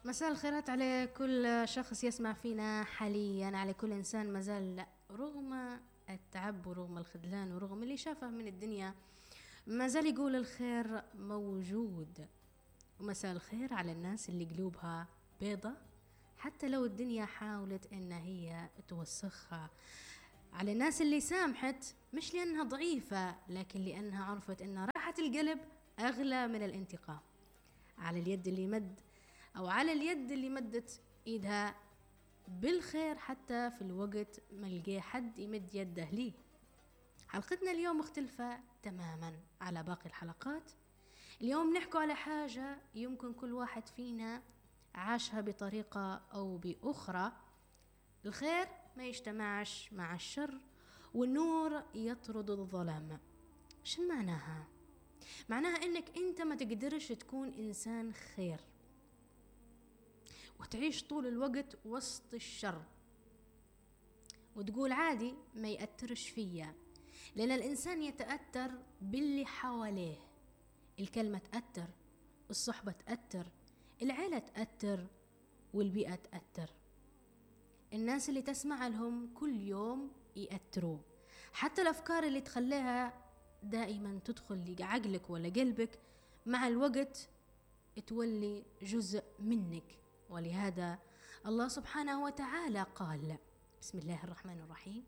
مساء الخيرات على كل شخص يسمع فينا حاليا، على كل إنسان مازال رغم التعب ورغم الخذلان ورغم اللي شافه من الدنيا مازال يقول الخير موجود. ومساء الخير على الناس اللي قلوبها بيضة حتى لو الدنيا حاولت إن هي توسخها، على الناس اللي سامحت مش لأنها ضعيفة لكن لأنها عرفت إن راحة القلب أغلى من الانتقام، على اليد اللي مد أو على اليد اللي مدت إيدها بالخير حتى في الوقت ما لقى حد يمد يده ليه. حلقتنا اليوم مختلفة تماما على باقي الحلقات. اليوم نحكي على حاجة يمكن كل واحد فينا عاشها بطريقة أو بأخرى. الخير ما يجتمعش مع الشر والنور يطرد الظلام. شن معناها؟ معناها انك انت ما تقدرش تكون انسان خير وتعيش طول الوقت وسط الشر وتقول عادي ما يأثرش فيا، لأن الإنسان يتأثر باللي حواليه. الكلمة تأثر، الصحبة تأثر، العيلة تأثر، والبيئة تأثر. الناس اللي تسمع لهم كل يوم يأثروا، حتى الأفكار اللي تخليها دائما تدخل لعقلك ولا قلبك مع الوقت تولي جزء منك. ولهذا الله سبحانه وتعالى قال: بسم الله الرحمن الرحيم: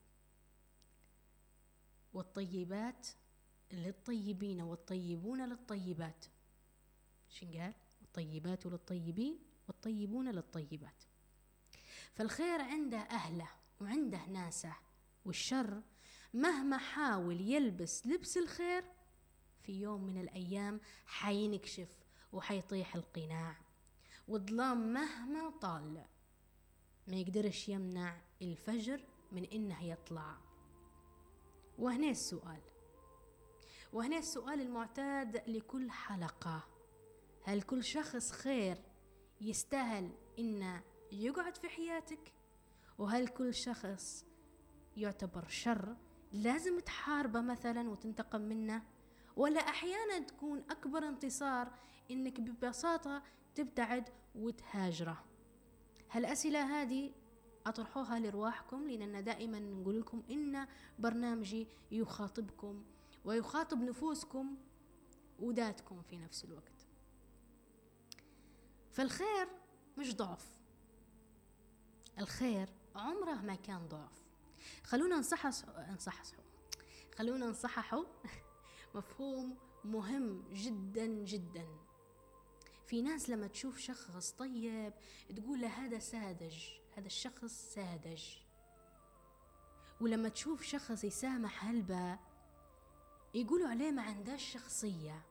والطيبات للطيبين والطيبون للطيبات. شن قال؟ الطيبات للطيبين والطيبون للطيبات. فالخير عنده أهله وعنده ناسه، والشر مهما حاول يلبس لبس الخير في يوم من الأيام حينكشف وحيطيح القناع. والظلام مهما طال ما يقدرش يمنع الفجر من إنه يطلع. وهنا السؤال المعتاد لكل حلقة: هل كل شخص خير يستاهل إنه يقعد في حياتك؟ وهل كل شخص يعتبر شر لازم تحاربه مثلا وتنتقم منه؟ ولا أحيانا تكون أكبر انتصار إنك ببساطة تبتعد وتهاجره؟ هالأسئلة هذه أطرحوها لرواحكم، لأننا دائما نقول لكم إن برنامجي يخاطبكم ويخاطب نفوسكم وذاتكم في نفس الوقت. فالخير مش ضعف، الخير عمره ما كان ضعف. خلونا نصححوا مفهوم مهم جدا جدا. في ناس لما تشوف شخص طيب تقول له هذا ساذج، هذا الشخص ساذج. ولما تشوف شخص يسامح هلبة يقولوا عليه ما عندهش شخصية.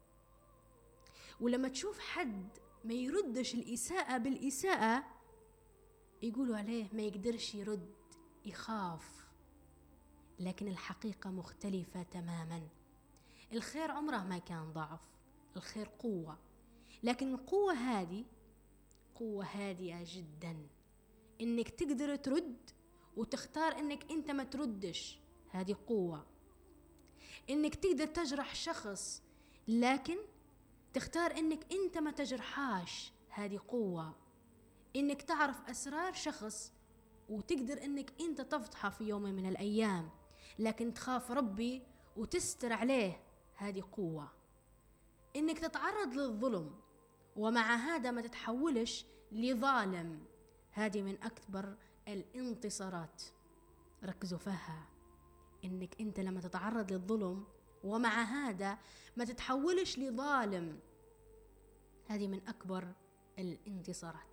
ولما تشوف حد ما يردش الإساءة بالإساءة يقولوا عليه ما يقدرش يرد، يخاف. لكن الحقيقة مختلفة تماما. الخير عمره ما كان ضعف، الخير قوة، لكن القوة هذه قوة هادئة جدا. انك تقدر ترد وتختار انك انت ما تردش، هذه قوة. انك تقدر تجرح شخص لكن تختار انك انت ما تجرحاش، هذه قوة. انك تعرف اسرار شخص وتقدر انك انت تفضحه في يوم من الايام لكن تخاف ربي وتستر عليه، هذه قوة. انك تتعرض للظلم ومع هذا ما تتحولش لظالم، هذه من اكبر الانتصارات. ركزوا فيها، انك انت لما تتعرض للظلم ومع هذا ما تتحولش لظالم، هذه من اكبر الانتصارات.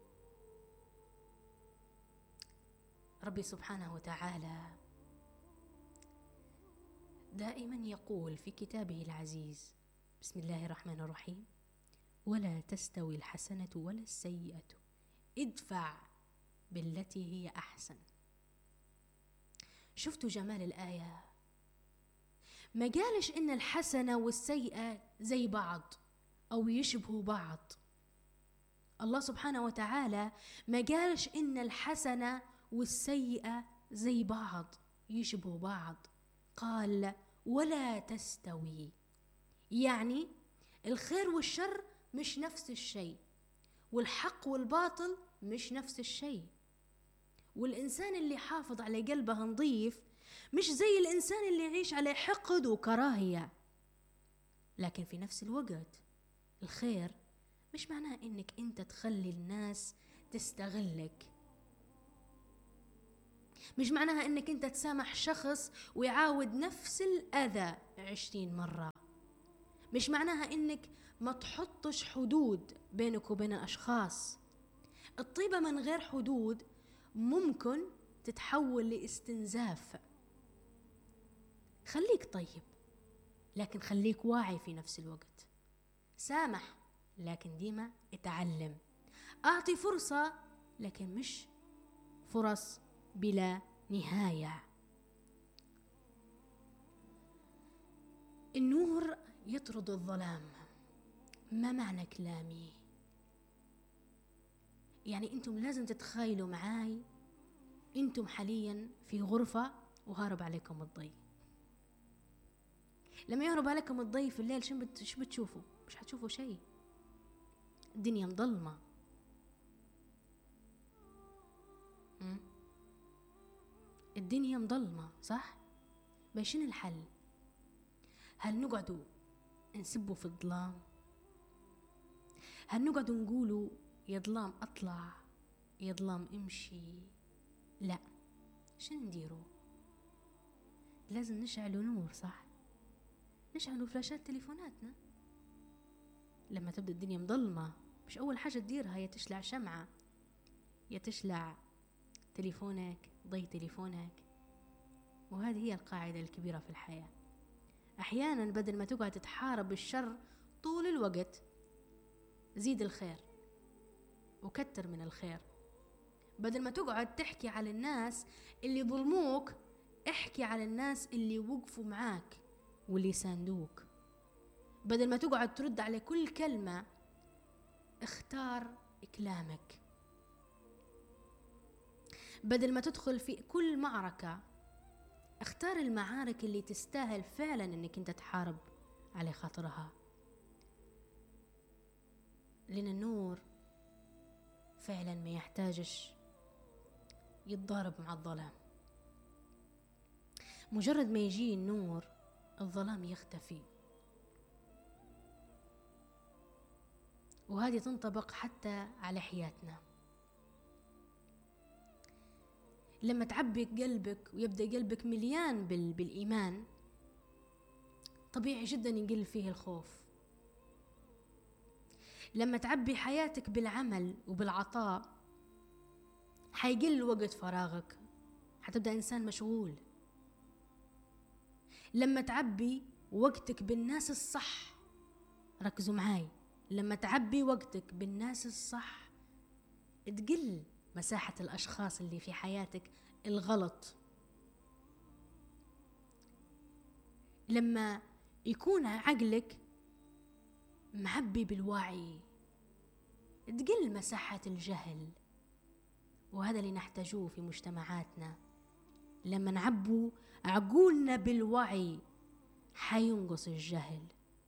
ربي سبحانه وتعالى دائما يقول في كتابه العزيز: بسم الله الرحمن الرحيم: ولا تستوي الحسنة ولا السيئة ادفع بالتي هي أحسن. شفتوا جمال الآية؟ ما قالش إن الحسنة والسيئة زي بعض أو يشبهوا بعض. الله سبحانه وتعالى ما قالش إن الحسنة والسيئة زي بعض يشبهوا بعض، قال ولا تستوي، يعني الخير والشر مش نفس الشيء، والحق والباطل مش نفس الشيء. والإنسان اللي حافظ على قلبه نظيف مش زي الإنسان اللي يعيش على حقد وكراهية. لكن في نفس الوقت الخير مش معناه إنك أنت تخلي الناس تستغلك، مش معناها إنك أنت تسامح شخص ويعاود نفس الأذى 20 مرة، مش معناها إنك ما تحطش حدود بينك وبين الأشخاص. الطيبة من غير حدود ممكن تتحول لاستنزاف. خليك طيب لكن خليك واعي في نفس الوقت. سامح لكن ديما اتعلم. أعطي فرصة لكن مش فرص بلا نهاية. النور يطرد الظلام. ما معنى كلامي؟ يعني انتم لازم تتخيلوا معاي انتم حاليا في غرفة وهارب عليكم الضي. لما يهرب عليكم الضي في الليل شو بتشوفوا؟ مش هتشوفوا شيء، الدنيا مظلمة. الدنيا مظلمة صح؟ شنو الحل؟ هل نقعدوا نسبوا في الظلام؟ هل نقعدوا نقولوا يا ظلام اطلع يا ظلام امشي؟ لا، شنو نديروا؟ لازم نشعلوا نور صح؟ نشعلوا فلاشات تليفوناتنا. لما تبدأ الدنيا مظلمة مش أول حاجة تديرها يا تشلع شمعة يا تشلع تليفونك، ضي تليفونك. وهذه هي القاعدة الكبيرة في الحياة. أحيانا بدل ما تقعد تتحارب الشر طول الوقت، زيد الخير وكتر من الخير. بدل ما تقعد تحكي على الناس اللي ظلموك، احكي على الناس اللي وقفوا معاك واللي ساندوك. بدل ما تقعد ترد على كل كلمة، اختار كلامك. بدل ما تدخل في كل معركة، اختار المعارك اللي تستاهل فعلا انك انت تحارب على خاطرها. لأن النور فعلا ما يحتاجش يتضارب مع الظلام. مجرد ما يجي النور الظلام يختفي. وهذه تنطبق حتى على حياتنا. لما تعبي قلبك ويبدأ قلبك مليان بالإيمان، طبيعي جدا يقل فيه الخوف. لما تعبي حياتك بالعمل وبالعطاء، حيقل وقت فراغك، حتبدأ إنسان مشغول. لما تعبي وقتك بالناس الصح، ركزوا معاي، لما تعبي وقتك بالناس الصح تقل مساحة الأشخاص اللي في حياتك الغلط. لما يكون عقلك معبي بالوعي تقل مساحة الجهل. وهذا اللي نحتاجوه في مجتمعاتنا. لما نعبوا عقولنا بالوعي حينقص الجهل.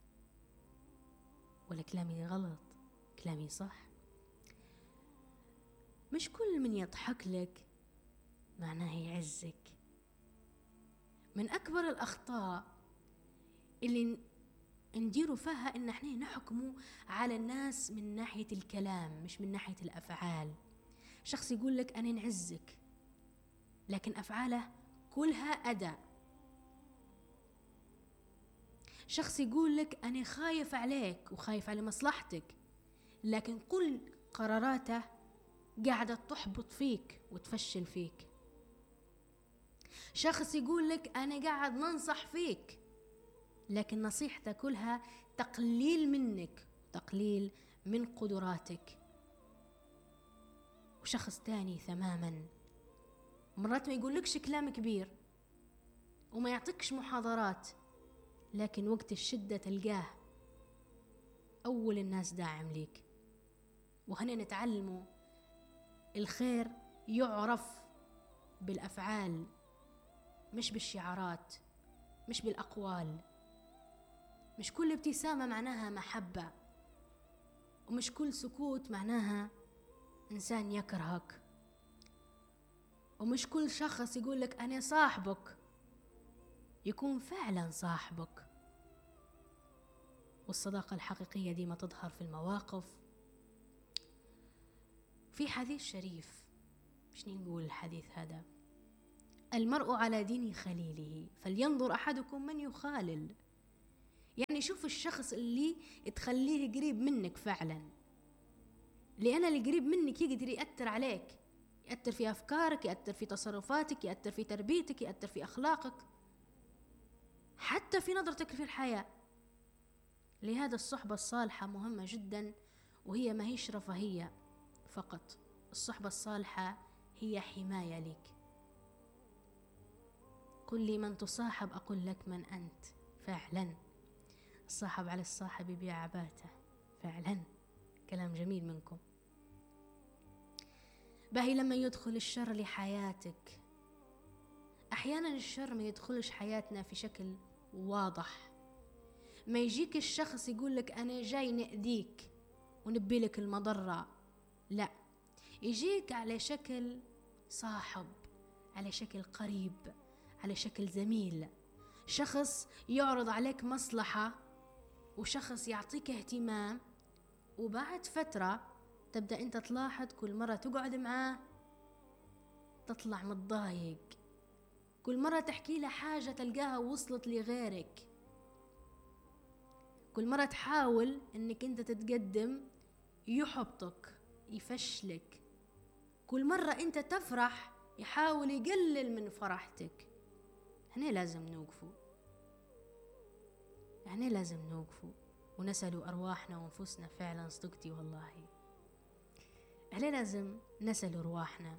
ولا كلامي غلط؟ كلامي صح؟ مش كل من يضحك لك معناه يعزك. من أكبر الأخطاء اللي نديروا فيها إن احنا نحكموا على الناس من ناحية الكلام مش من ناحية الأفعال. شخص يقول لك أنا نعزك، لكن أفعاله كلها أداء. شخص يقول لك أنا خايف عليك وخايف على مصلحتك، لكن كل قراراته قاعدة تحبط فيك وتفشل فيك. شخص يقول لك أنا قاعد ننصح فيك، لكن نصيحته كلها تقليل منك، تقليل من قدراتك. وشخص تاني تماما مرات ما يقولكش كلام كبير وما يعطيكش محاضرات، لكن وقت الشدة تلقاه أول الناس داعم ليك. وهنا نتعلموا الخير يعرف بالأفعال مش بالشعارات، مش بالأقوال. مش كل ابتسامة معناها محبة، ومش كل سكوت معناها إنسان يكرهك، ومش كل شخص يقول لك أنا صاحبك يكون فعلا صاحبك. والصداقة الحقيقية دي ما تظهر في المواقف. في حديث شريف، مش نقول الحديث هذا: المرء على دين خليله فلينظر أحدكم من يخالل. يعني شوف الشخص اللي تخليه قريب منك فعلا، لأن اللي قريب منك يقدر يأثر عليك، يأثر في أفكارك، يأثر في تصرفاتك، يأثر في تربيتك، يأثر في أخلاقك، حتى في نظرتك في الحياة. لهذا الصحبة الصالحة مهمة جدا، وهي ما هيش رفاهية فقط. الصحبة الصالحة هي حماية لك. قل لي من تصاحب أقول لك من أنت. فعلا الصاحب على الصاحب يبيع عباته. فعلا كلام جميل منكم. باهي لما يدخل الشر لحياتك، أحيانا الشر ما يدخلش حياتنا في شكل واضح. ما يجيك الشخص يقول لك أنا جاي نأذيك ونبي لك المضرة، لا، يجيك على شكل صاحب، على شكل قريب، على شكل زميل، شخص يعرض عليك مصلحة، وشخص يعطيك اهتمام. وبعد فترة تبدأ أنت تلاحظ كل مرة تقعد معاه تطلع متضايق، كل مرة تحكي له حاجة تلقاها وصلت لغيرك، كل مرة تحاول أنك أنت تتقدم يحبطك يفشلك، كل مرة أنت تفرح يحاول يقلل من فرحتك. هنا لازم نوقفوا، هنا لازم نوقفوا ونسألوا أرواحنا وأنفسنا. فعلا صدقتي والله، هنا لازم نسأل أرواحنا،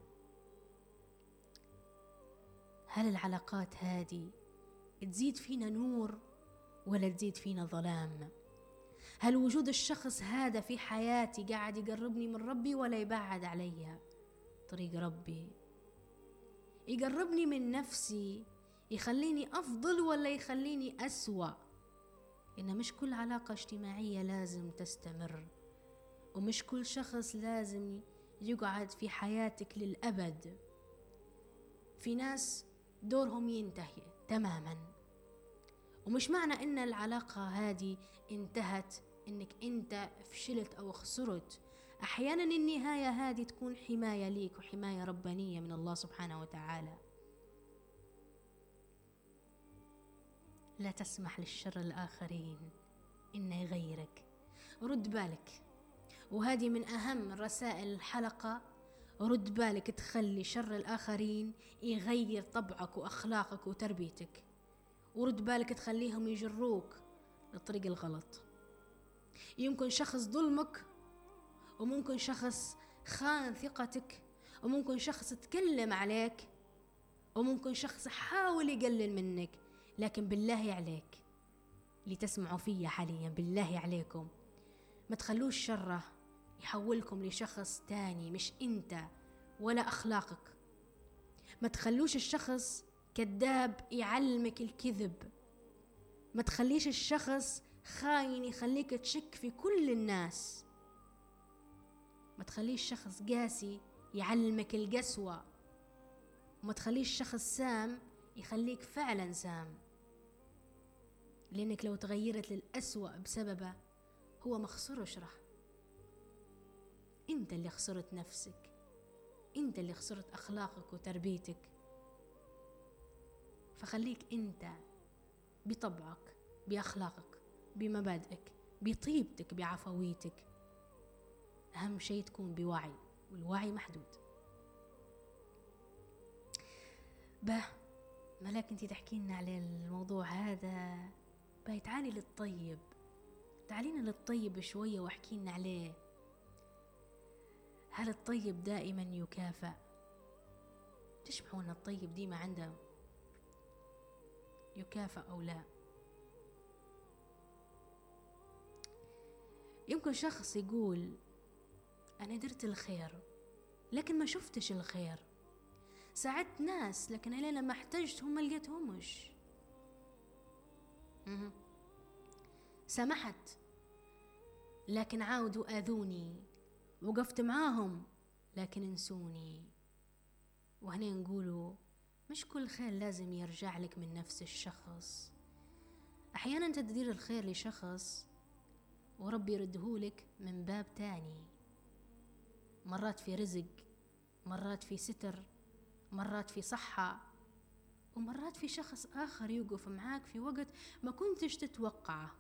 هل العلاقات هذه تزيد فينا نور ولا تزيد فينا ظلام؟ هل وجود الشخص هذا في حياتي قاعد يقربني من ربي ولا يبعد علي طريق ربي؟ يقربني من نفسي، يخليني أفضل ولا يخليني أسوأ؟ إن مش كل علاقة اجتماعية لازم تستمر، ومش كل شخص لازم يقعد في حياتك للأبد. في ناس دورهم ينتهي تماما، ومش معنى إن العلاقة هذه انتهت إنك أنت فشلت أو خسرت. أحيانا النهاية هذه تكون حماية ليك وحماية ربانية من الله سبحانه وتعالى. لا تسمح للشر الآخرين إنه يغيرك، رد بالك. وهذه من أهم رسائل الحلقة، رد بالك تخلي شر الآخرين يغير طبعك وأخلاقك وتربيتك، ورد بالك تخليهم يجروك للطريق الغلط. يمكن شخص ظلمك، وممكن شخص خان ثقتك، وممكن شخص تكلم عليك، وممكن شخص حاول يقلل منك. لكن بالله عليك اللي تسمعوا فيا حاليا، بالله عليكم ما تخلوش شره يحولكم لشخص تاني مش انت ولا اخلاقك. ما تخلوش الشخص كذاب يعلمك الكذب، ما تخليش الشخص خاين يخليك تشك في كل الناس، ما تخليش شخص قاسي يعلمك القسوة، وما تخليش شخص سام يخليك فعلا سام. لأنك لو تغيرت للأسوأ بسببه هو ما خسرش، راح انت اللي خسرت نفسك، انت اللي خسرت أخلاقك وتربيتك. فخليك انت بطبعك، بأخلاقك، بمبادئك، بطيبتك، بعفويتك. أهم شيء تكون بوعي، والوعي محدود. ملاك انتي تحكي لنا على الموضوع هذا، تعالي للطيب، تعالينا للطيب شوية واحكي لنا عليه. هل الطيب دائما يكافئ؟ تشبحوا ان الطيب ديما عنده يكافئ أو لا؟ يمكن شخص يقول أنا درت الخير لكن ما شفتش الخير، ساعدت ناس لكن أنا لما احتجتهم ما لقيتهمش، سمحت لكن عاودوا آذوني، وقفت معاهم لكن انسوني. وهنا نقولوا مش كل خير لازم يرجع لك من نفس الشخص. أحيانا أنت تدير الخير لشخص وربي يردهولك من باب تاني، مرات في رزق، مرات في ستر، مرات في صحة، ومرات في شخص آخر يوقف معاك في وقت ما كنتش تتوقعه.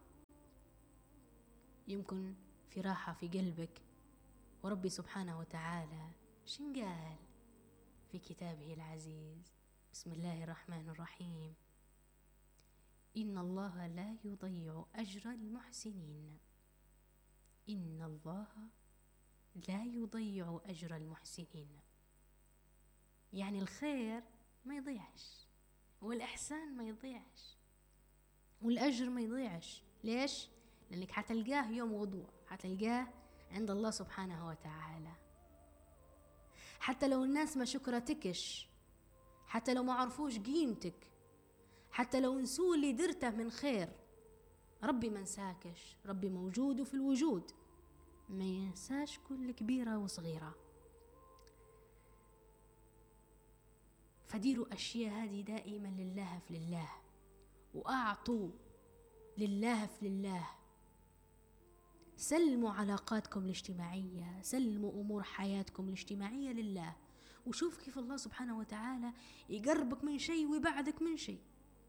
يمكن في راحة في قلبك. وربي سبحانه وتعالى شن قال في كتابه العزيز؟ بسم الله الرحمن الرحيم: إن الله لا يضيع أجر المحسنين. إن الله لا يضيع أجر المحسنين. يعني الخير ما يضيعش، والإحسان ما يضيعش، والأجر ما يضيعش. ليش؟ لأنك حتلقاه يوم وضوء، حتلقاه عند الله سبحانه وتعالى. حتى لو الناس ما شكرتكش، حتى لو ما عرفوش قيمتك، حتى لو نسوا اللي درته من خير، ربي ما نساكش. ربي موجود في الوجود، ما ينساش كل كبيرة وصغيرة. فديروا أشياء هذه دائما لله في لله، وأعطوا لله في لله. سلموا علاقاتكم الاجتماعية، سلموا أمور حياتكم الاجتماعية لله، وشوف كيف الله سبحانه وتعالى يقربك من شيء ويبعدك من شيء.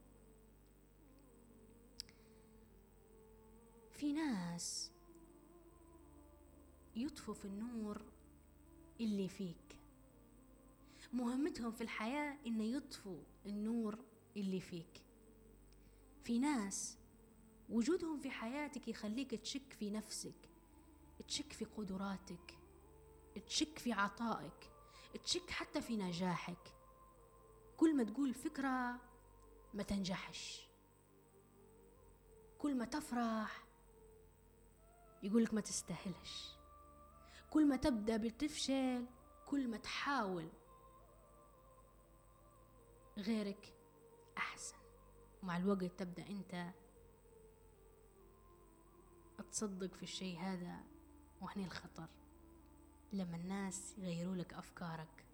في ناس يطفوا في النور اللي فيك، مهمتهم في الحياة إن يطفوا النور اللي فيك. في ناس وجودهم في حياتك يخليك تشك في نفسك، تشك في قدراتك، تشك في عطائك، تشك حتى في نجاحك. كل ما تقول فكرة ما تنجحش، كل ما تفرح يقولك ما تستاهلش، كل ما تبدأ بتفشل، كل ما تحاول غيرك أحسن. ومع الوقت تبدأ أنت تصدق في الشيء هذا. وهنا الخطر، لما الناس يغيروا لك أفكارك.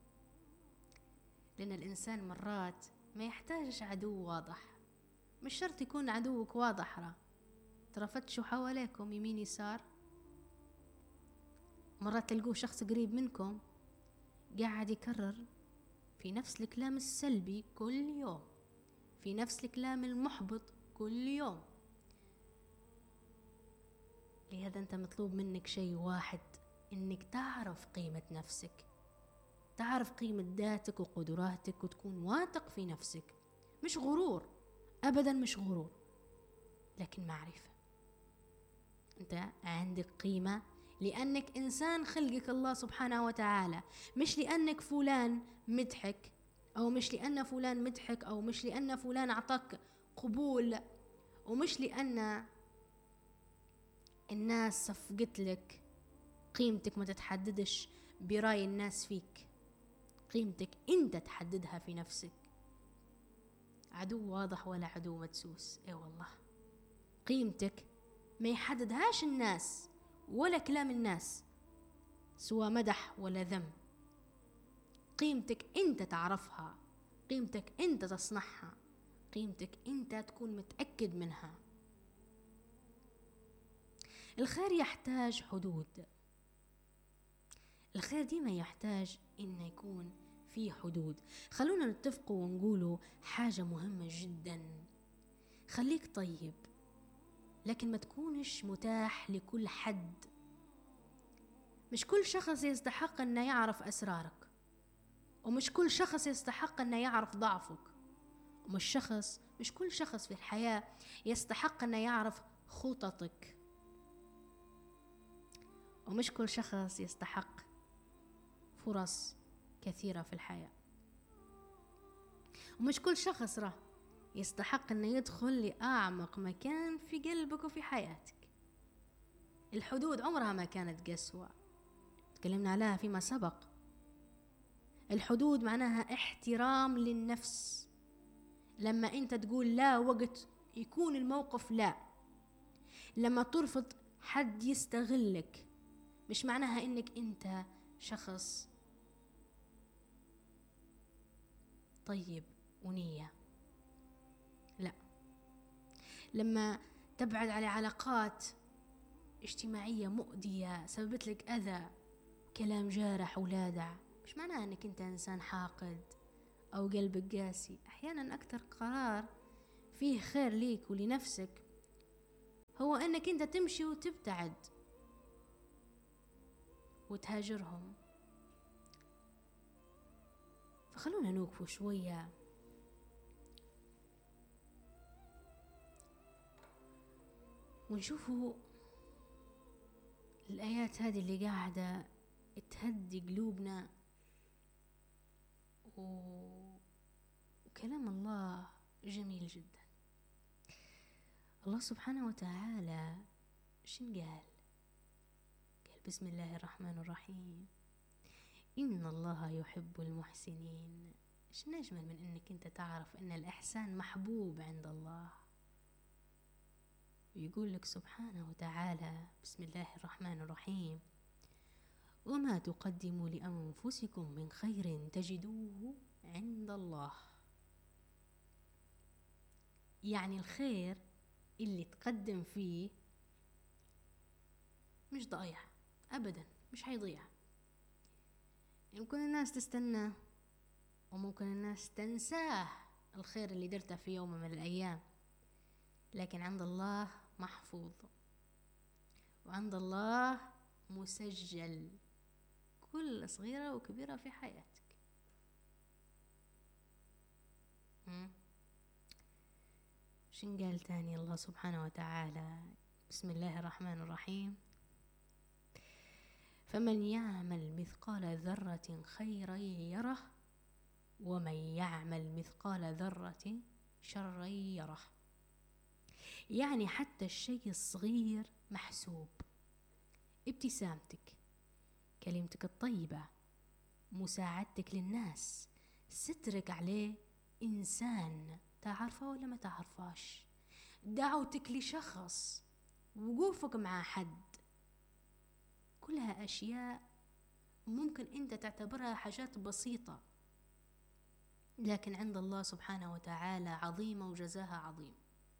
لأن الإنسان مرات ما يحتاجش عدو واضح، مش شرط يكون عدوك واضح. ترى فتشوا حواليكم يمين يسار، مرات تلقوه شخص قريب منكم قاعد يكرر في نفس الكلام السلبي كل يوم، في نفس الكلام المحبط كل يوم. لهذا أنت مطلوب منك شيء واحد، إنك تعرف قيمة نفسك، تعرف قيمة ذاتك وقدراتك، وتكون واثق في نفسك. مش غرور، أبدا مش غرور، لكن معرفة. أنت عندك قيمة لأنك إنسان خلقك الله سبحانه وتعالى، مش لأنك فلان مدحك، أو مش لأن فلان مدحك، أو مش لأن فلان أعطاك قبول، ومش لأن الناس صفقت لك. قيمتك ما تتحددش برأي الناس فيك، قيمتك أنت تحددها في نفسك. عدو واضح ولا عدو مدسوس؟ اي والله. قيمتك ما يحددهاش الناس ولا كلام الناس، سواء مدح ولا ذم. قيمتك أنت تعرفها، قيمتك أنت تصنعها، قيمتك أنت تكون متأكد منها. الخير يحتاج حدود. الخير ديما يحتاج إنه يكون في حدود. خلونا نتفقوا ونقولوا حاجة مهمة جدا: خليك طيب، لكن ما تكونش متاح لكل حد. مش كل شخص يستحق أن يعرف أسرارك، ومش كل شخص يستحق أن يعرف ضعفك، مش كل شخص في الحياة يستحق أن يعرف خططك، ومش كل شخص يستحق فرص كثيرة في الحياة، ومش كل شخص يستحق أن يدخل لأعمق مكان في قلبك وفي حياتك. الحدود عمرها ما كانت قسوة، تكلمنا عليها فيما سبق. الحدود معناها احترام للنفس. لما أنت تقول لا وقت يكون الموقف لا، لما ترفض حد يستغلك، مش معناها انك انت شخص طيب ونية، لا. لما تبعد على علاقات اجتماعية مؤذية سببت لك أذى، كلام جارح ولادع، مش معناها انك انت انسان حاقد او قلبك قاسي. احيانا اكتر قرار فيه خير ليك ولنفسك هو انك انت تمشي وتبتعد وتهاجرهم. فخلونا نوقفوا شوية ونشوفوا الآيات هذه اللي قاعدة تهدي قلوبنا، وكلام الله جميل جدا. الله سبحانه وتعالى شن قال بسم الله الرحمن الرحيم: إن الله يحب المحسنين. شن أجمل من إنك أنت تعرف إن الإحسان محبوب عند الله. ويقول لك سبحانه وتعالى بسم الله الرحمن الرحيم: وما تقدموا لأنفسكم من خير تجدوه عند الله. يعني الخير اللي تقدم فيه مش ضايع أبدا، مش هيضيع. يمكن الناس تستناه وممكن الناس تنساه الخير اللي درته في يوم من الأيام، لكن عند الله محفوظ، وعند الله مسجل كل صغيرة وكبيرة في حياتك. شن قال تاني الله سبحانه وتعالى بسم الله الرحمن الرحيم: فمن يعمل مثقال ذرة خيرا يره ومن يعمل مثقال ذرة شرا يره. يعني حتى الشيء الصغير محسوب. ابتسامتك، كلمتك الطيبة، مساعدتك للناس، سترك عليه إنسان تعرفه ولا ما تعرفاش، دعوتك لشخص، وقوفك مع حد، كلها أشياء ممكن أنت تعتبرها حاجات بسيطة، لكن عند الله سبحانه وتعالى عظيمة وجزاها عظيم.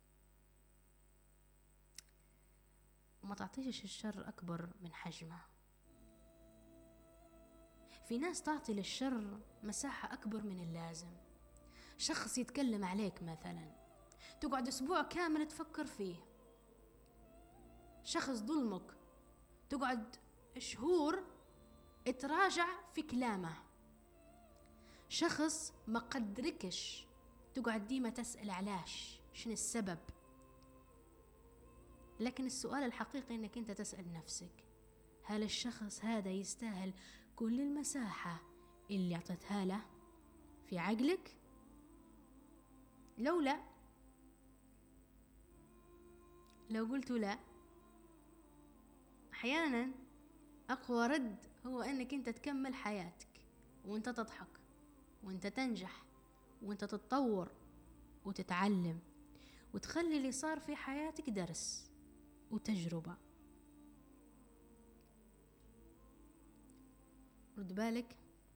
وما تعطيش الشر أكبر من حجمه. في ناس تعطي للشر مساحة أكبر من اللازم. شخص يتكلم عليك مثلا تقعد أسبوع كامل تفكر فيه. شخص ظلمك تقعد شهور تراجع في كلامه. شخص ما قدركش تقعد ديما تسأل علاش، شنو السبب. لكن السؤال الحقيقي انك انت تسأل نفسك: هل الشخص هذا يستاهل كل المساحة اللي اعطيتها له في عقلك؟ لو قلت لا، احيانا اقوى رد هو انك انت تكمل حياتك وانت تضحك وانت تنجح وانت تتطور وتتعلم، وتخلي اللي صار في حياتك درس وتجربة. رد بالك،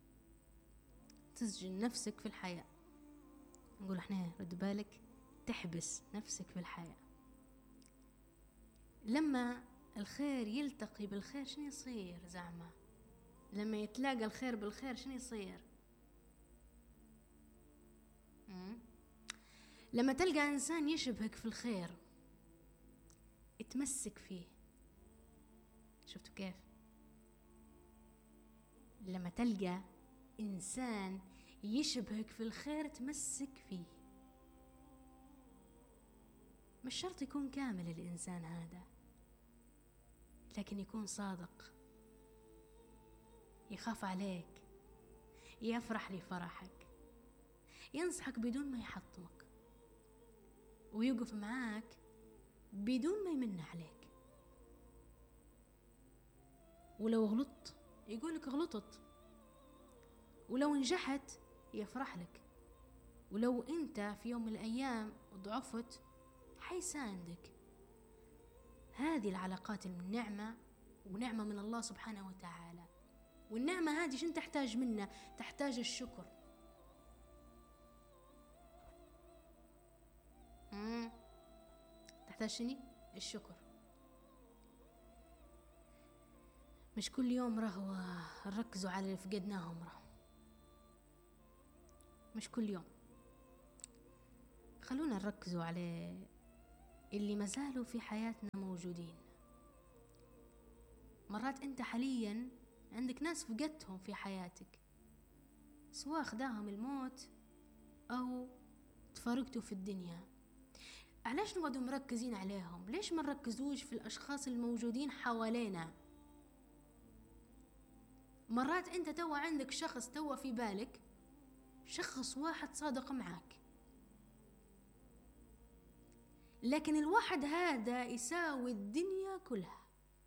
تسجن نفسك في الحياة. نقول احنا رد بالك، تحبس نفسك في الحياة. لما الخير يلتقي بالخير شنو يصير زعمة؟ لما يتلاقى الخير بالخير شنو يصير؟ لما تلقى إنسان يشبهك في الخير اتمسك فيه. شفتوا كيف؟ لما تلقى إنسان يشبهك في الخير تمسك فيه. مش شرط يكون كامل الإنسان هذا، لكن يكون صادق، يخاف عليك، يفرح لفرحك، ينصحك بدون ما يحطمك، ويوقف معاك بدون ما يمن عليك. ولو غلطت يقولك غلطت، ولو نجحت يفرح لك، ولو انت في يوم من الايام ضعفت حيساندك. هذه العلاقات النعمة، ونعمة من الله سبحانه وتعالى. والنعمة هذه شن تحتاج منا؟ تحتاج الشكر. تحتاج شني؟ الشكر. مش كل يوم راهو نركزوا على اللي فقدناهم، مش كل يوم. خلونا نركزوا على اللي مازالوا في حياتنا موجودين. مرات انت حاليا عندك ناس فقدتهم في حياتك، سواء خداهم الموت او تفارقتوا في الدنيا. علاش نقعدوا مركزين عليهم؟ ليش ما نركزوش في الاشخاص الموجودين حوالينا؟ مرات انت توا عندك شخص توا في بالك، شخص واحد صادق معاك، لكن الواحد هذا يساوي الدنيا كلها.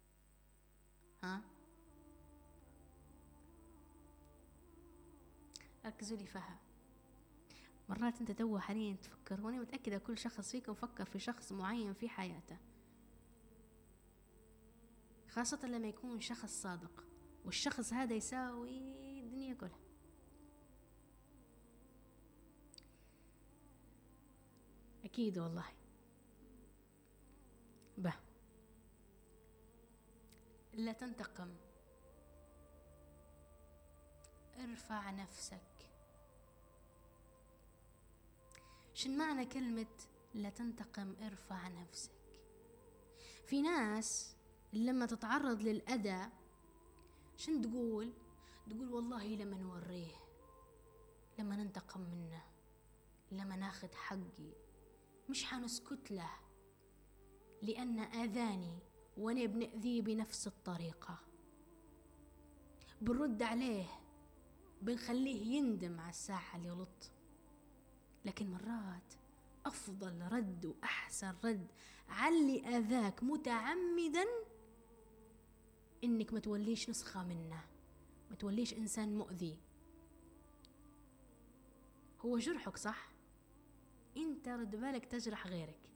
ركزوا لي فيها. مرات انت توا حاليا تفكر، وانا متأكدة كل شخص فيكم فكر في شخص معين في حياته، خاصة لما يكون شخص صادق، والشخص هذا يساوي الدنيا كلها. أكيد والله. لا تنتقم، ارفع نفسك. شن معنى كلمة لا تنتقم ارفع نفسك؟ في ناس لما تتعرض للأذى شن تقول والله لما نوريه، لما ننتقم منه، لما ناخد حقي، مش حنسكت له لأن آذاني وانا بنأذيه بنفس الطريقة. بنرد عليه، بنخليه يندم على الساعة اللي غلط. لكن مرات أفضل رد وأحسن رد على اللي آذاك متعمدا إنك ما توليش نسخة منه، ما توليش إنسان مؤذي. هو جرحك صح، انت رد بالك تجرح غيرك.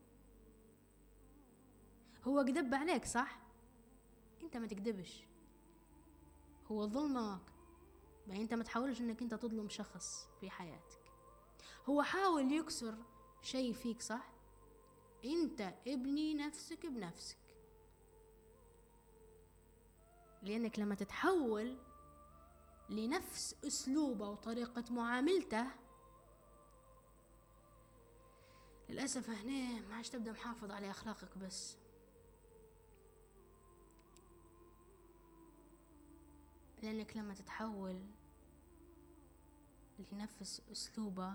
هو كذب عليك صح، انت ما تكذبش. هو ظلمك، يعني انت ما تحاولش انك انت تظلم شخص في حياتك. هو حاول يكسر شيء فيك صح، انت ابني نفسك بنفسك. لانك لما تتحول لنفس اسلوبه وطريقة معاملته، للأسف هنا ما عادش تبدأ محافظ على أخلاقك بس، لأنك لما تتحول لنفس أسلوبه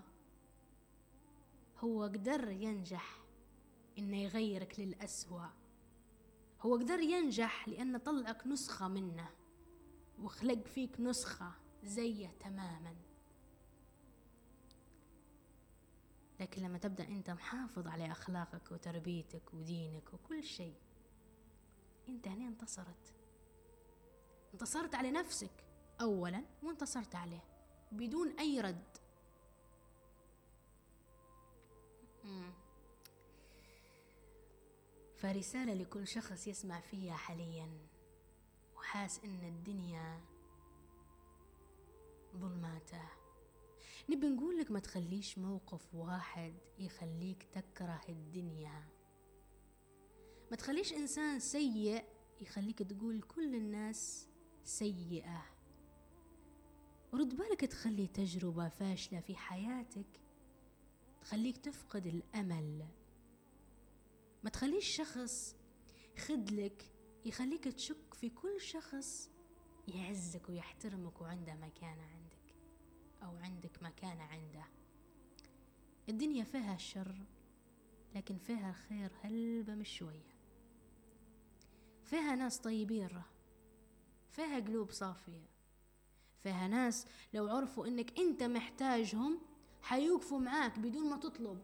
هو قدر ينجح إنه يغيرك للأسوأ. هو قدر ينجح لأنه طلعك نسخة منه وخلق فيك نسخة زيه تماما. لكن لما تبدأ أنت محافظ على أخلاقك وتربيتك ودينك وكل شيء، أنت هنا انتصرت على نفسك أولا، وانتصرت عليه بدون أي رد. فرسالة لكل شخص يسمع فيها حاليا وحاس إن الدنيا ظلماته، نبي نقول لك ما تخليش موقف واحد يخليك تكره الدنيا. ما تخليش إنسان سيء يخليك تقول كل الناس سيئة. رد بالك تخلي تجربة فاشلة في حياتك تخليك تفقد الأمل. ما تخليش شخص خذلك يخليك تشك في كل شخص يعزك ويحترمك وعنده مكانة عندك أو عندك مكانة عنده. الدنيا فيها الشر لكن فيها الخير هلبة مش شوية. فيها ناس طيبين، فيها قلوب صافية، فيها ناس لو عرفوا انك انت محتاجهم حيوقفوا معاك بدون ما تطلب.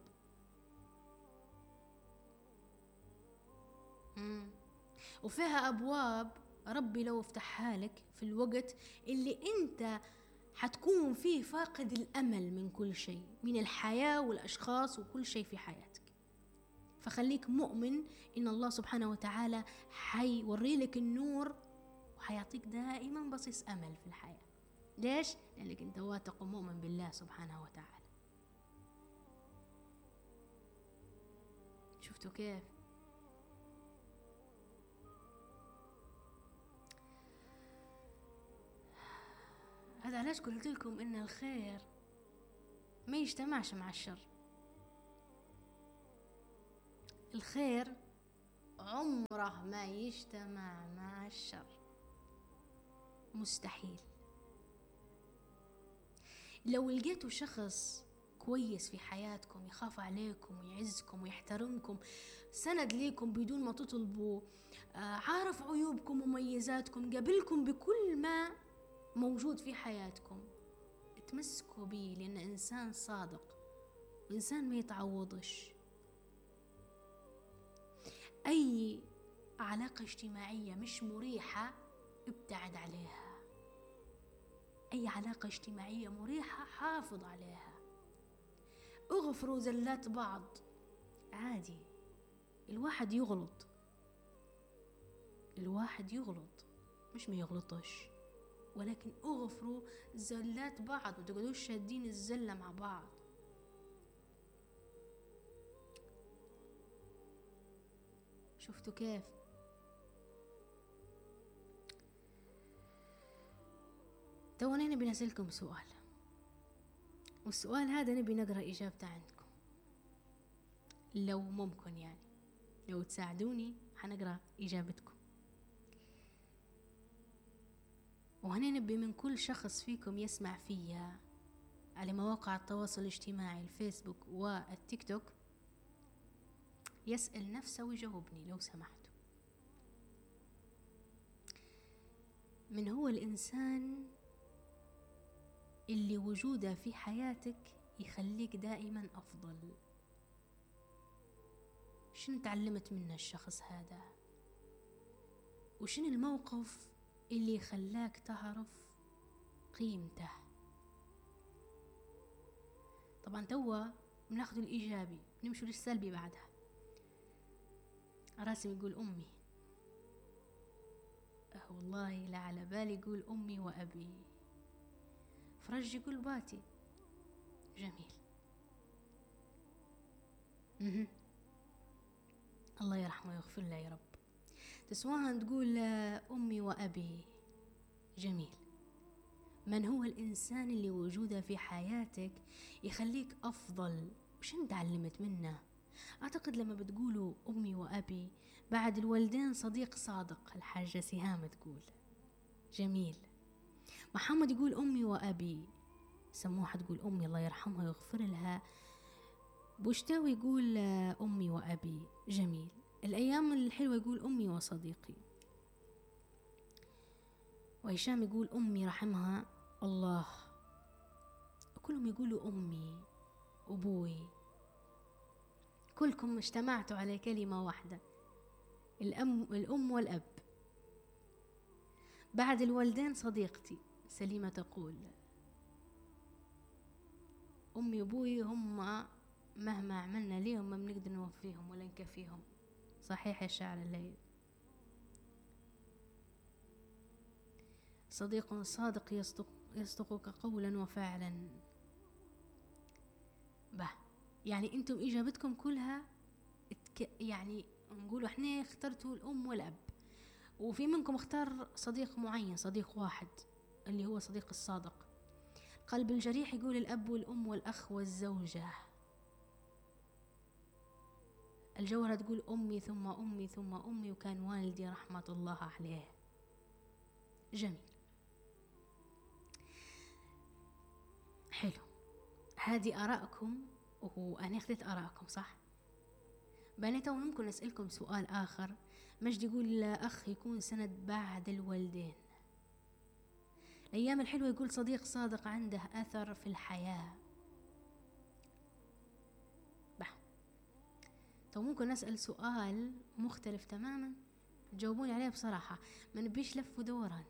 وفيها أبواب ربي لو افتحها لك في الوقت اللي انت حتكون فيه فاقد الأمل من كل شيء، من الحياة والأشخاص وكل شيء في حياتك. فخليك مؤمن إن الله سبحانه وتعالى حيوري لك النور، وحيعطيك دائما بصيص أمل في الحياة. ليش؟ لأنك أنت واثق ومؤمن بالله سبحانه وتعالى. شفتوا كيف؟ هذا علاش قلت لكم إن الخير ما يجتمعش مع الشر. الخير عمره ما يجتمع مع الشر، مستحيل. لو لقيتوا شخص كويس في حياتكم، يخاف عليكم ويعزكم ويحترمكم، سند ليكم بدون ما تطلبوا، عارف عيوبكم ومميزاتكم، قبلكم بكل ما موجود في حياتكم، تمسكوا بيه، لأن إنسان صادق وإنسان ما يتعوضش. أي علاقة اجتماعية مش مريحة ابتعد عليها. أي علاقة اجتماعية مريحة حافظ عليها. اغفروا زلات بعض، عادي، الواحد يغلط، مش ما يغلطش، ولكن اغفروا زلات بعض، ما تقعدوش شادين الزلة مع بعض. شفتوا كيف؟ تونا نبي نسألكم سؤال، والسؤال هذا نبي نقرأ إجابته عندكم لو ممكن، يعني لو تساعدوني حنقرأ إجابتكم. وهنا نبي من كل شخص فيكم يسمع فيا على مواقع التواصل الاجتماعي الفيسبوك والتيك توك يسأل نفسه ويجاوبني لو سمحتوا. من هو الإنسان اللي وجوده في حياتك يخليك دائما أفضل؟ شنو تعلمت منه الشخص هذا؟ وشنو الموقف اللي خلاك تعرف قيمته؟ طبعا توا بناخذ الإيجابي، نمشوا للسلبي بعدها. راسم يقول أمي، والله لا على بالي يقول أمي وأبي. فرج يقول باتي. جميل. الله يرحمه ويغفر له يا رب. تسواها تقول أمي وأبي. جميل. من هو الإنسان اللي وجوده في حياتك يخليك أفضل؟ وشن تعلمت منه؟ أعتقد لما بتقولوا أمي وأبي بعد الوالدين صديق صادق، الحاجة سهام تقول. جميل. محمد يقول أمي وأبي. سموحة تقول أمي الله يرحمها ويغفر لها. بوشتاوي يقول أمي وأبي. جميل. الأيام الحلوة يقول أمي وصديقي. وهشام يقول أمي رحمها الله. كلهم يقولوا أمي أبوي. كلكم اجتمعتوا على كلمة واحدة، الأم والأب. بعد الوالدين صديقتي سليمة تقول أمي وأبوي هم مهما عملنا ليهم ما بنقدر نوفيهم ولا نكفيهم. صحيح يا شاعر الليل. صديق صادق يصدقك قولا وفعلا. يعني انتم اجابتكم كلها يعني نقولوا احنا اخترتوا الام والاب، وفي منكم اختار صديق معين، صديق واحد اللي هو صديق الصادق. قلب الجريح يقول الاب والام والاخ والزوجة. الجوهرة تقول أمي ثم أمي ثم أمي، وكان والدي رحمة الله عليه. جميل. حلو. هذه آراءكم وأنا أخذت آراءكم صح؟ بنات ممكن أسألكم سؤال آخر. مجد يقول أخ يكون سند بعد الوالدين. الأيام الحلوة يقول صديق صادق عنده أثر في الحياة. تو ممكن نسأل سؤال مختلف تماما تجاوبوني عليه بصراحة، ما نبيش لف ودوران،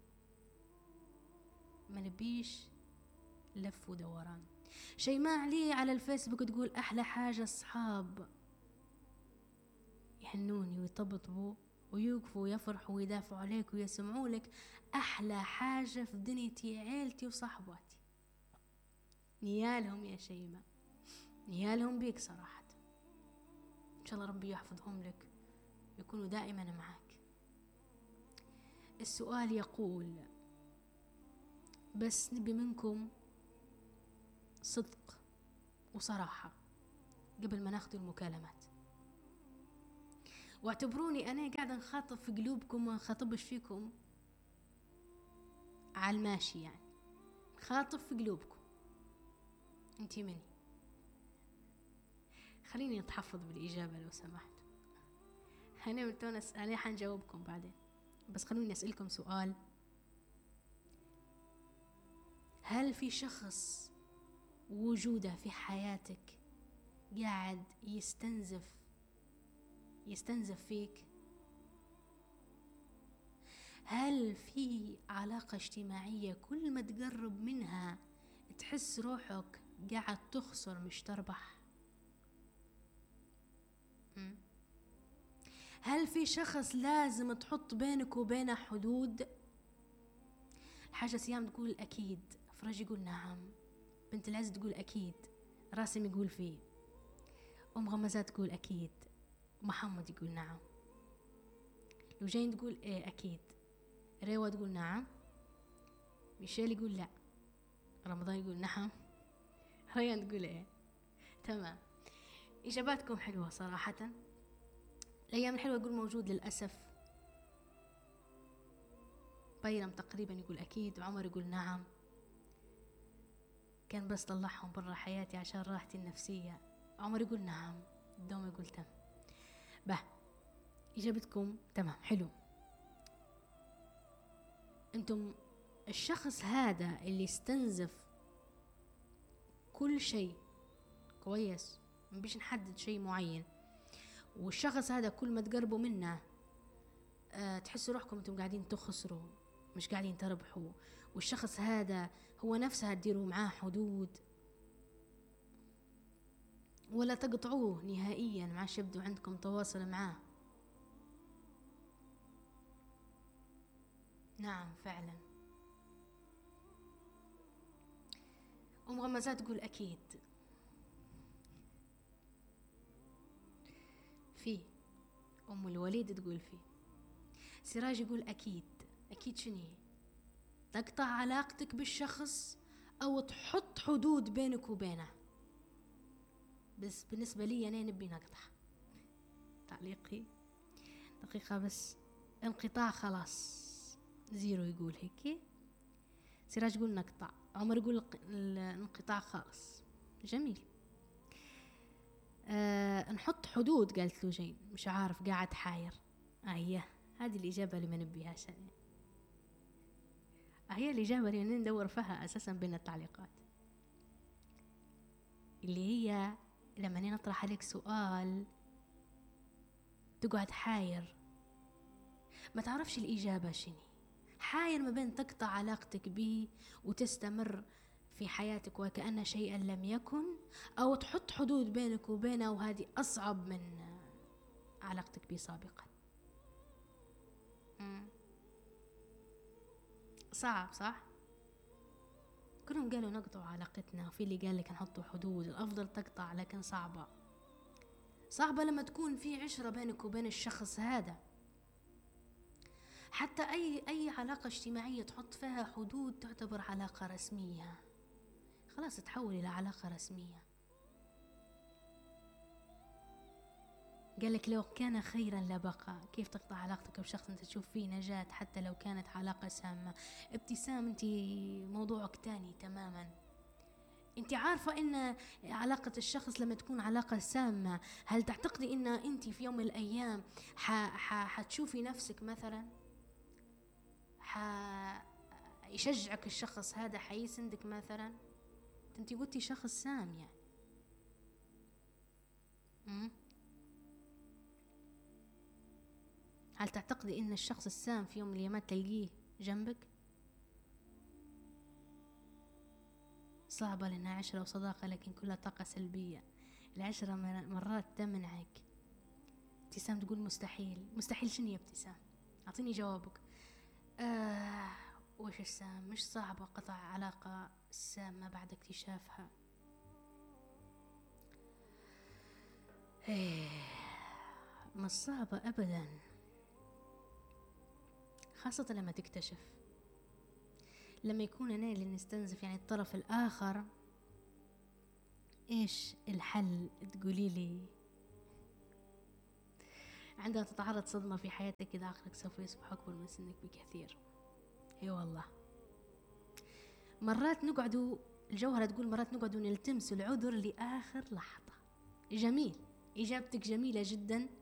ما نبيش لف ودوران. شيماء علي على الفيسبوك تقول أحلى حاجة أصحاب. يحنوني ويطبطبوا ويوقفوا ويفرحوا ويدافعوا عليك ويسمعوا لك. أحلى حاجة في دنيتي عيلتي وصحباتي. نيالهم يا شيماء، نيالهم بيك صراحة. إن شاء الله ربي يحفظهم لك يكونوا دائما معك. السؤال يقول بس نبي منكم صدق وصراحة قبل ما ناخذ المكالمات، واعتبروني أنا قاعدة نخاطب في قلوبكم وما نخاطبش فيكم على الماشي، يعني خاطب في قلوبكم. انتي مني. خليني أتحفظ بالإجابة لو سمحت. أنا حنجاوبكم بعدين، بس خلوني أسألكم سؤال. هل في شخص وجوده في حياتك قاعد يستنزف فيك؟ هل في علاقة اجتماعية كل ما تقرب منها تحس روحك قاعد تخسر مش تربح؟ هل في شخص لازم تحط بينك وبينه حدود؟ حاجة سيام تقول أكيد، فرج يقول نعم، بنت العز تقول أكيد، راسم يقول فيه، أم غمزات تقول أكيد، محمد يقول نعم، لوجين تقول إيه أكيد، ريوة تقول نعم، ميشيل يقول لا، رمضان يقول نعم، ريان تقول إيه. تمام، إجاباتكم حلوة صراحة. الأيام الحلوة يقول موجود للأسف. بيرم تقريبا يقول أكيد، وعمر يقول نعم، كان بس طلعهم برا حياتي عشان راحتي النفسية. عمر يقول نعم، الدوم يقول تم. إجابتكم تمام، حلو. أنتم الشخص هذا اللي استنزف كل شيء كويس، مبيش نحدد شيء معين، والشخص هذا كل ما تقربوا منه تحسوا روحكم أنتم قاعدين تخسروا مش قاعدين تربحوا، والشخص هذا هو نفسه تديروا معاه حدود ولا تقطعوه نهائيا، ما عادش يبدو عندكم تواصل معاه. نعم فعلا. أم غمزات تقول أكيد. في أم الوليد تقول فيه. سراج يقول أكيد. أكيد شنو؟ تقطع علاقتك بالشخص أو تحط حدود بينك وبينه. بس بالنسبة لي أنا نبي نقطع. تعليقي دقيقة بس. انقطاع خلاص زيرو يقول هيك. سراج يقول نقطع. عمر يقول الانقطاع خالص. جميل. نحط حدود قالت له جين، مش عارف قاعد حاير. هي هذه الإجابة اللي ما نبيها سنة. هي الإجابة اللي ندور فيها أساسا بين التعليقات، اللي هي لما نطرح عليك سؤال تقعد حاير ما تعرفش الإجابة شنو، حاير ما بين تقطع علاقتك به وتستمر في حياتك وكأن شيئا لم يكن، أو تحط حدود بينك وبينه، وهذه أصعب من علاقتك به سابقا. صعب صح؟ كلهم قالوا نقطع علاقتنا، وفي اللي قال لك نحط حدود. الأفضل تقطع، لكن صعبة لما تكون في عشرة بينك وبين الشخص هذا. حتى أي علاقة اجتماعية تحط فيها حدود تعتبر علاقة رسمية، خلاص تتحول إلى علاقة رسمية. قالك لو كان خيرا لبقى. كيف تقطع علاقتك بشخص انت تشوف فيه نجاة حتى لو كانت علاقة سامة؟ ابتسام انت موضوعك تاني تماما. انت عارفة ان علاقة الشخص لما تكون علاقة سامة، هل تعتقدي ان انت في يوم من الايام حتشوفي نفسك مثلا يشجعك الشخص هذا، حيسندك مثلا؟ انت قلتي شخص سام يعني. هل تعتقدي ان الشخص السام في يوم من الايام تلقيه جنبك؟ صعبة لانها عشرة وصداقة، لكن كلها طاقة سلبية. العشرة مرات تمنعك ابتسام تقول مستحيل. مستحيل شنو يا ابتسام؟ أعطيني جوابك. وش السام؟ مش صعبة قطع علاقة سامة بعد اكتشافها. مش صعبة أبدا، خاصة لما تكتشف، لما يكون أنا اللي نستنزف يعني الطرف الآخر. إيش الحل؟ تقولي لي عندما تتعرض صدمة في حياتك إذا عقلك سوف يصبح أكبر من سنك بكثير. اي والله. مرات نقعدوا، الجوهرة تقول مرات نقعدوا نلتمس العذر لآخر لحظة. جميل، إجابتك جميلة جدا،